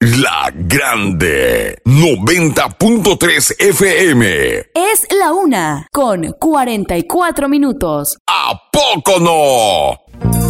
La Grande 90.3 FM. Es la 1:44 minutos. ¿A poco no?